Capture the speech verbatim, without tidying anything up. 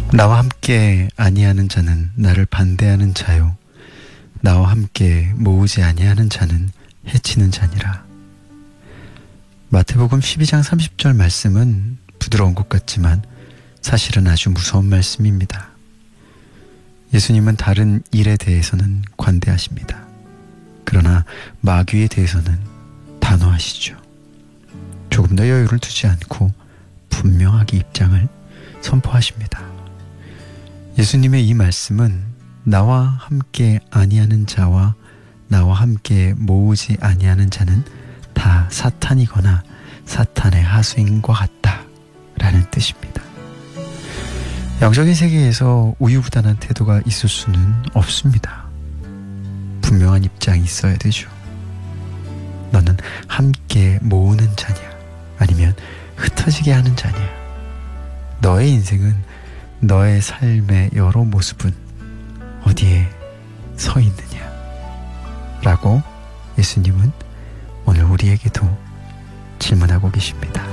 나와 함께 아니하는 자는 나를 반대하는 자요, 나와 함께 모으지 아니하는 자는 해치는 자니라. 마태복음 십이 장 삼십 절 말씀은 부드러운 것 같지만 사실은 아주 무서운 말씀입니다. 예수님은 다른 일에 대해서는 관대하십니다. 그러나 마귀에 대해서는 단호하시죠. 조금 더 여유를 두지 않고 분명하게 입장을 선포하십니다. 예수님의 이 말씀은 나와 함께 아니하는 자와 나와 함께 모으지 아니하는 자는 다 사탄이거나 사탄의 하수인과 같다 라는 뜻입니다. 영적인 세계에서 우유부단한 태도가 있을 수는 없습니다. 분명한 입장이 있어야 되죠. 너는 함께 모으는 자냐, 아니면 흩어지게 하는 자냐? 너의 인생은, 너의 삶의 여러 모습은 어디에 서 있느냐? 라고 예수님은 오늘 우리에게도 질문하고 계십니다.